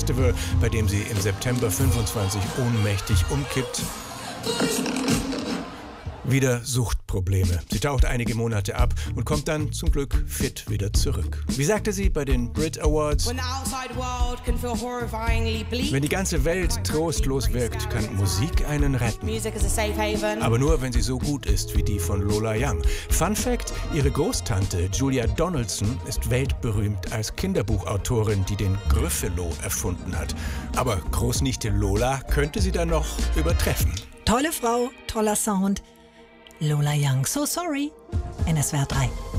Festival, bei dem sie im September 25 ohnmächtig umkippt. Wieder Suchtprobleme. Sie taucht einige Monate ab und kommt dann zum Glück fit wieder zurück. Wie sagte sie bei den Brit Awards? Wenn die ganze Welt trostlos wirkt, kann Musik einen retten. Aber nur, wenn sie so gut ist wie die von Lola Young. Fun Fact: Ihre Großtante Julia Donaldson ist weltberühmt als Kinderbuchautorin, die den Gryffalo erfunden hat. Aber Großnichte Lola könnte sie dann noch übertreffen. Tolle Frau, toller Sound. Lola Young, So Sorry. NSWR 3.